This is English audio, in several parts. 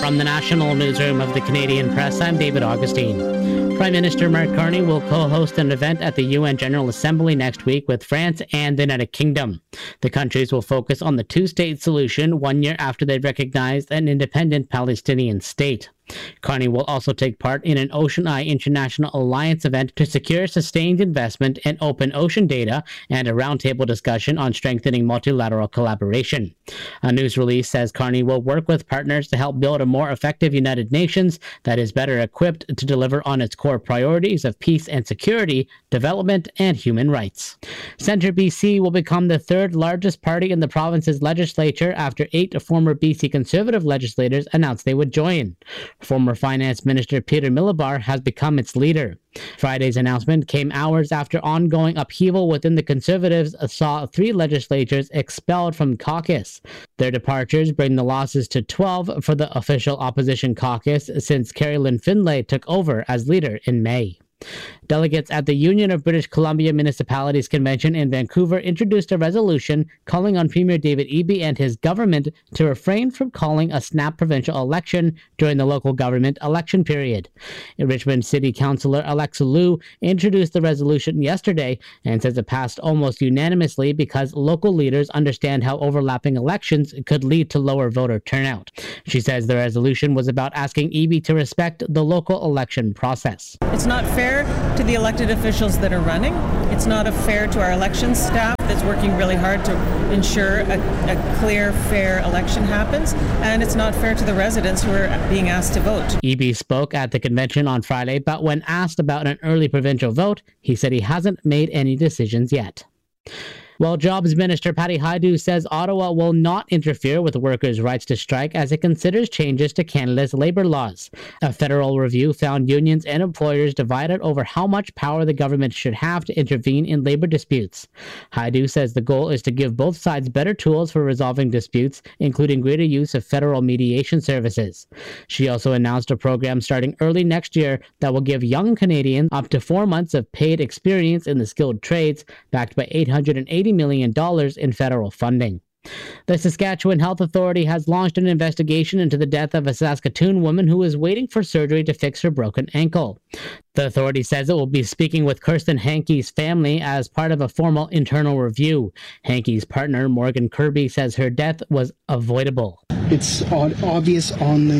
From the National Newsroom of the Canadian Press, I'm David Augustine. Prime Minister Mark Carney will co-host an event at the UN General Assembly next week with France and the United Kingdom. The countries will focus on the two-state solution 1 year after they recognized an independent Palestinian state. Carney will also take part in an Ocean Eye International Alliance event to secure sustained investment in open ocean data and a roundtable discussion on strengthening multilateral collaboration. A news release says Carney will work with partners to help build a more effective United Nations that is better equipped to deliver on its core priorities of peace and security, development, and human rights. Centre BC will become the third largest party in the province's legislature after 8 former BC Conservative legislators announced they would join. Former Finance Minister Peter Milibar has become its leader. Friday's announcement came hours after ongoing upheaval within the Conservatives saw 3 legislators expelled from caucus. Their departures bring the losses to 12 for the official opposition caucus since Carrie Lynn Findlay took over as leader in May. Delegates at the Union of British Columbia Municipalities Convention in Vancouver introduced a resolution calling on Premier David Eby and his government to refrain from calling a snap provincial election during the local government election period. Richmond City Councillor Alexa Liu introduced the resolution yesterday and says it passed almost unanimously because local leaders understand how overlapping elections could lead to lower voter turnout. She says the resolution was about asking Eby to respect the local election process. It's not fair to the elected officials that are running. It's not fair to our elections staff that's working really hard to ensure a clear, fair election happens. And it's not fair to the residents who are being asked to vote. Eby spoke at the convention on Friday, but when asked about an early provincial vote, he said he hasn't made any decisions yet. Well, Jobs Minister Patty Hajdu says Ottawa will not interfere with workers' rights to strike as it considers changes to Canada's labour laws. A federal review found unions and employers divided over how much power the government should have to intervene in labour disputes. Hajdu says the goal is to give both sides better tools for resolving disputes, including greater use of federal mediation services. She also announced a program starting early next year that will give young Canadians up to 4 months of paid experience in the skilled trades, backed by $880 million in federal funding. The Saskatchewan Health Authority has launched an investigation into the death of a Saskatoon woman who was waiting for surgery to fix her broken ankle. The authority says it will be speaking with Kirsten Hankey's family as part of a formal internal review. Hankey's partner, Morgan Kirby, says her death was avoidable. It's obvious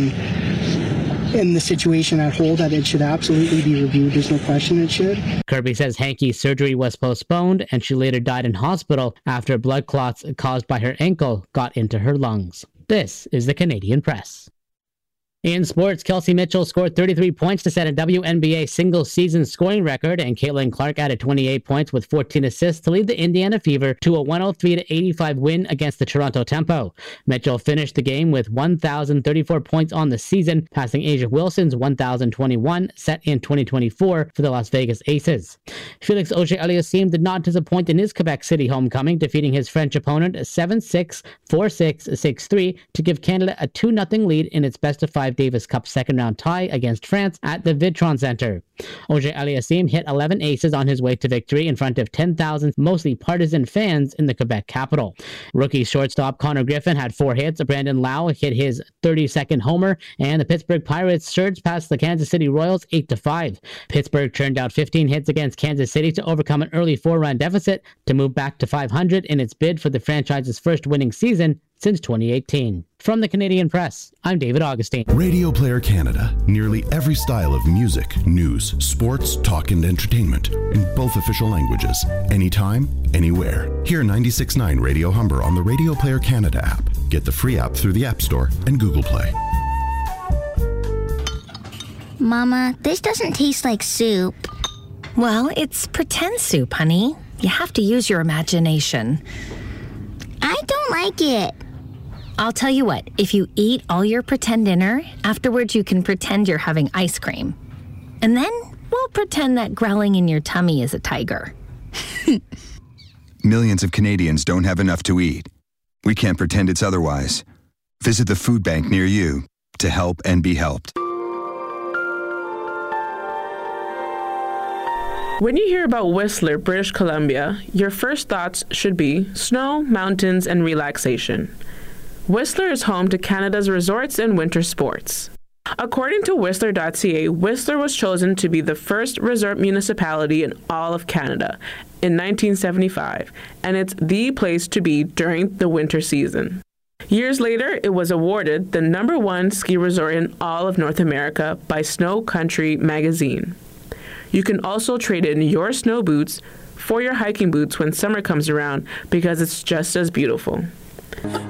in the situation at whole that it should absolutely be reviewed. There's no question it should. Kirby says Hankey's surgery was postponed and she later died in hospital after blood clots caused by her ankle got into her lungs. This is the Canadian Press. In sports, Kelsey Mitchell scored 33 points to set a WNBA single-season scoring record, and Caitlin Clark added 28 points with 14 assists to lead the Indiana Fever to a 103-85 win against the Toronto Tempo. Mitchell finished the game with 1,034 points on the season, passing Asia Wilson's 1,021 set in 2024 for the Las Vegas Aces. Felix Auger-Aliassime did not disappoint in his Quebec City homecoming, defeating his French opponent 7-6, 4-6, 6-3 to give Canada a 2-0 lead in its best-of-5 Davis Cup second-round tie against France at the Vidtron Center. Auger-Aliassime hit 11 aces on his way to victory in front of 10,000 mostly partisan fans in the Quebec capital. Rookie shortstop Connor Griffin had 4 hits, Brandon Lau hit his 32nd homer, and the Pittsburgh Pirates surged past the Kansas City Royals 8-5. Pittsburgh turned out 15 hits against Kansas City to overcome an early 4-run deficit to move back to 500 in its bid for the franchise's first winning season since 2018. From the Canadian Press, I'm David Augustine. Radio Player Canada. Nearly every style of music, news, sports, talk, and entertainment in both official languages. Anytime, anywhere. Hear 96.9 Radio Humber on the Radio Player Canada app. Get the free app through the App Store and Google Play. Mama, this doesn't taste like soup. Well, it's pretend soup, honey. You have to use your imagination. I don't like it. I'll tell you what, if you eat all your pretend dinner, afterwards you can pretend you're having ice cream. And then we'll pretend that growling in your tummy is a tiger. Millions of Canadians don't have enough to eat. We can't pretend it's otherwise. Visit the food bank near you to help and be helped. When you hear about Whistler, British Columbia, your first thoughts should be snow, mountains, and relaxation. Whistler is home to Canada's resorts and winter sports. According to Whistler.ca, Whistler was chosen to be the first resort municipality in all of Canada in 1975, and it's the place to be during the winter season. Years later, it was awarded the #1 ski resort in all of North America by Snow Country magazine. You can also trade in your snow boots for your hiking boots when summer comes around because it's just as beautiful.